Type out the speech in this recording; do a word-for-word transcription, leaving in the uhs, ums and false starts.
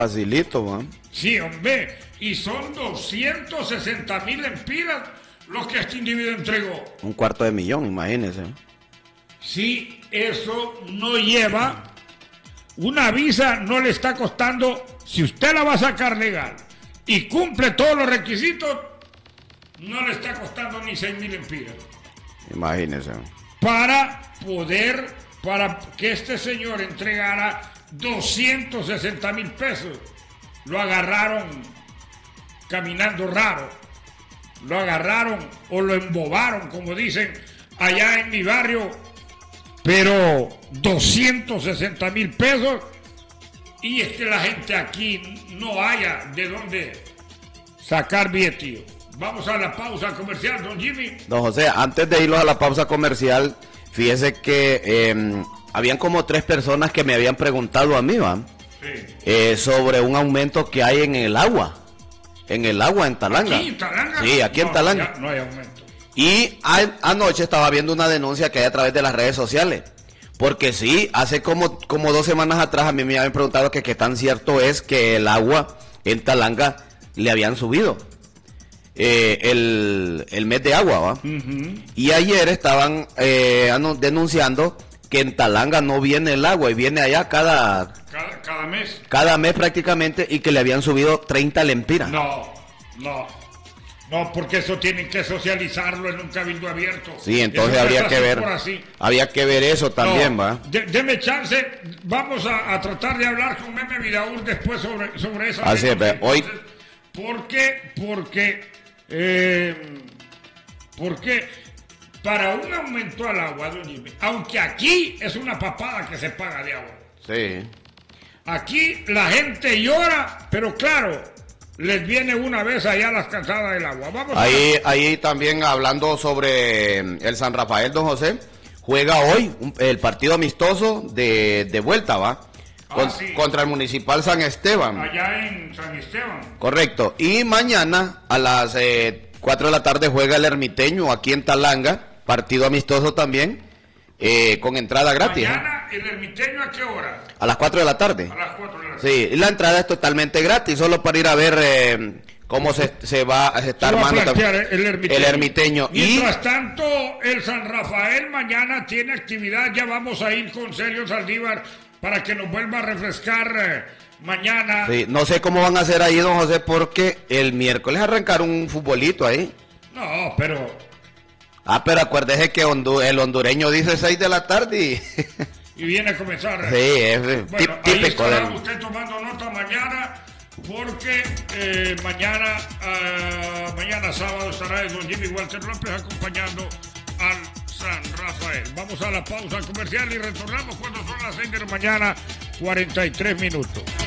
Facilito, man. Sí, hombre, y son doscientos sesenta mil empiras los que este individuo entregó. Un cuarto de millón, imagínese. Si eso no lleva, una visa no le está costando, si usted la va a sacar legal y cumple todos los requisitos, no le está costando ni seis mil empiras. Imagínese. Para poder, para que este señor entregara doscientos sesenta mil pesos. Lo agarraron caminando raro. Lo agarraron o lo embobaron, como dicen allá en mi barrio. Pero doscientos sesenta mil pesos. Y es que la gente aquí no haya de dónde sacar billetío. Vamos a la pausa comercial, don Jimmy. Don José, antes de irnos a la pausa comercial, fíjese que eh, habían como tres personas que me habían preguntado a mí, ¿va? Sí. Eh, sobre un aumento que hay en el agua. En el agua en Talanga. ¿Aquí en Talanga? Sí, aquí no, en Talanga. No hay aumento. Y a, anoche estaba viendo una denuncia que hay a través de las redes sociales. Porque sí, hace como, como dos semanas atrás a mí me habían preguntado que qué tan cierto es que el agua en Talanga le habían subido. Eh, el, el mes de agua, ¿va? Uh-huh. Y ayer estaban eh, denunciando que en Talanga no viene el agua y viene allá cada, cada cada mes cada mes prácticamente, y que le habían subido treinta lempiras. No, no, no, porque eso tienen que socializarlo en un cabildo abierto. Sí, entonces habría que ver, había que ver eso también, no, ¿va? De, deme chance, vamos a, a tratar de hablar con Meme Vidaur después sobre, sobre esa. Así es, hoy. ¿Por qué? Porque Eh, porque para un aumento al agua, don Jimmy, aunque aquí es una papada que se paga de agua. Sí. Aquí la gente llora, pero claro, les viene una vez allá las cansadas del agua. Vamos ahí, a... ahí también hablando sobre el San Rafael, don José, juega hoy un, el partido amistoso de, de vuelta, ¿va? Con, ah, sí. Contra el Municipal San Esteban. Allá en San Esteban. Correcto. Y mañana a las eh, cuatro de la tarde juega el Ermiteño aquí en Talanga. Partido amistoso también. Eh, con entrada gratis. Mañana el Ermiteño, ¿a qué hora? A las cuatro de la tarde. A las cuatro de la tarde. Sí, y la entrada es totalmente gratis. Solo para ir a ver eh, cómo se, se va se está se armando va a el Ermiteño. El Ermiteño. Mientras y... tanto, el San Rafael mañana tiene actividad. Ya vamos a ir con Sergio Saldívar para que nos vuelva a refrescar eh, mañana. Sí, no sé cómo van a hacer ahí, don José, porque el miércoles arrancaron un futbolito ahí. No, pero... Ah, pero acuérdese que hondu el hondureño dice seis de la tarde y... y viene a comenzar. Sí, es bueno, típico ahí estará del... usted tomando nota mañana, porque eh, mañana, uh, mañana sábado estará el don Jimmy Walter López acompañando al San Rafael. Vamos a la pausa comercial y retornamos cuando son las seis de la mañana, cuarenta y tres minutos.